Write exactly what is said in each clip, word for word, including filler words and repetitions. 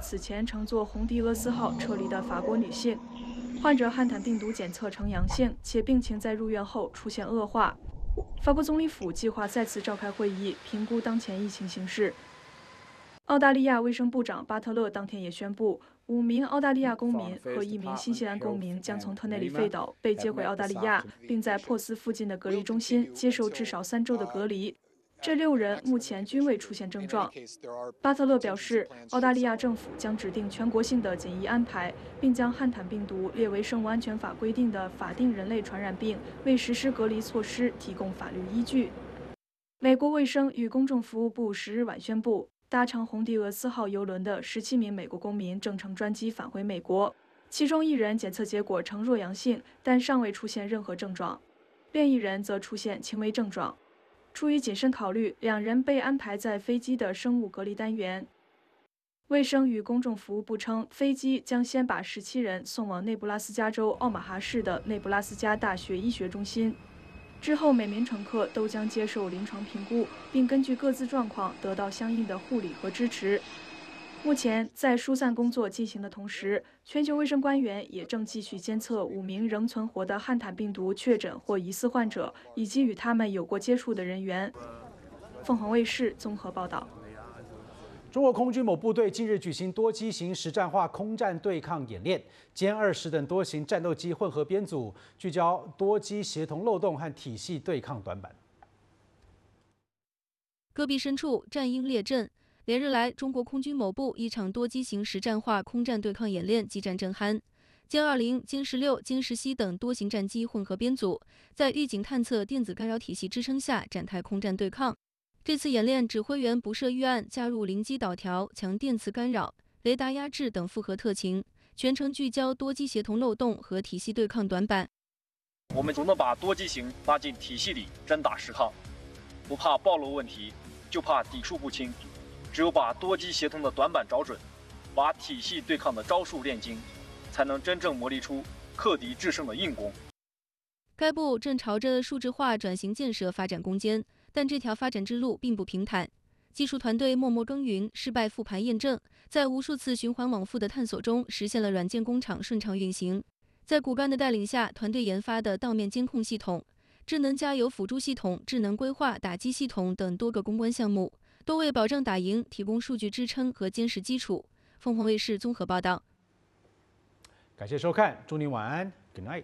此前乘坐红迪俄斯号撤离的法国女性。患者汉坦病毒检测呈阳性，且病情在入院后出现恶化。法国总理府计划再次召开会议，评估当前疫情形势。澳大利亚卫生部长巴特勒当天也宣布，五名澳大利亚公民和一名新西兰公民将从特内里费岛被接回澳大利亚，并在珀斯附近的隔离中心接受至少三周的隔离。这六人目前均未出现症状。巴特勒表示，澳大利亚政府将制定全国性的检疫安排，并将汉坦病毒列为生物安全法规定的法定人类传染病，为实施隔离措施提供法律依据。美国卫生与公众服务部十日晚宣布，搭乘红迪俄斯号邮轮的十七名美国公民正乘专机返回美国，其中一人检测结果呈弱阳性，但尚未出现任何症状，另一人则出现轻微症状。出于谨慎考虑，两人被安排在飞机的生物隔离单元。卫生与公众服务部称，飞机将先把十七人送往内布拉斯加州奥马哈市的内布拉斯加大学医学中心，之后每名乘客都将接受临床评估，并根据各自状况得到相应的护理和支持。目前，在疏散工作进行的同时，全球卫生官员也正继续监测五名仍存活的汉坦病毒确诊或疑似患者，以及与他们有过接触的人员。凤凰卫视综合报道。 中国空军某部队近日举行多机型实战化空战对抗演练，歼二十等多型战斗机混合编组，聚焦多机协同漏洞和体系对抗短板。 戈壁深处，战鹰列阵。连日来，中国空军某部一场多机型实战化空战对抗演练激战正酣，歼二零、歼十六、歼十七等多型战机混合编组，在预警探测电子干扰体系支撑下展开空战对抗。这次演练指挥员不设预案，加入灵机导调、强电磁干扰、雷达压制等复合特勤，全程聚焦多机协同漏洞和体系对抗短板。 我们总能把多机型拉进体系里真打实抗，不怕暴露问题，就怕底数不清。只有把多机协同的短板找准，把体系对抗的招数练精，才能真正磨砺出克敌制胜的硬功。 该部正朝着数字化转型建设发展攻坚，但这条发展之路并不平坦。技术团队默默耕耘，失败复盘验证，在无数次循环往复的探索中，实现了软件工厂顺畅运行。在骨干的带领下，团队研发的道面监控系统、智能加油辅助系统、智能规划打击系统等多个攻关项目，都为保证打赢提供数据支撑和坚实基础。凤凰卫视综合报道。 感谢收看，祝您晚安 ，Good night。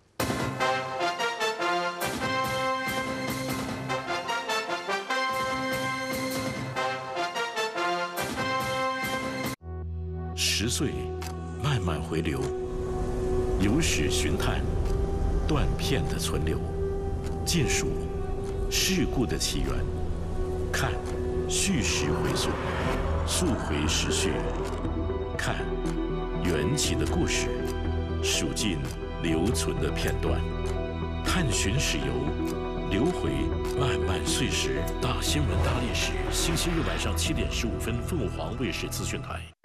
十岁，慢慢回流，有史寻探，断片的存留，尽数事故的起源，看叙事回溯，溯回时序，看缘起的故事，数尽留存的片段，探寻史游，流回漫漫岁时。大新闻大历史，星期日晚上七点十五分，凤凰卫视资讯台。